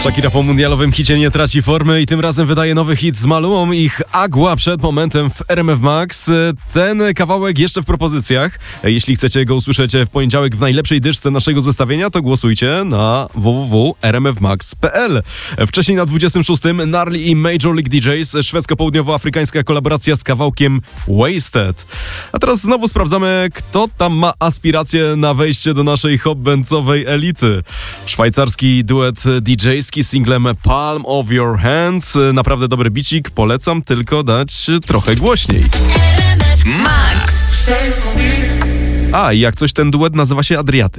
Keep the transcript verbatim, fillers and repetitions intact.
Shakira po mundialowym hicie nie traci formy i tym razem wydaje nowy hit z Malumą. Ich Agua przed momentem w R M F Max. Ten kawałek jeszcze w propozycjach. Jeśli chcecie go usłyszeć w poniedziałek w najlepszej dyszce naszego zestawienia, to głosujcie na w w w kropka r m f max kropka p l. Wcześniej na dwudziestym szóstym Gnarly i Major League D Js. Szwedzko-południowoafrykańska kolaboracja z kawałkiem Wasted. A teraz znowu sprawdzamy, kto tam ma aspiracje na wejście do naszej hop-bencowej elity. Szwajcarski duet D J-ski z singlem Palm of Your Hands. Naprawdę dobry bicik, polecam tylko dać trochę głośniej. Max. A, i jak coś ten duet nazywa się Adriaty.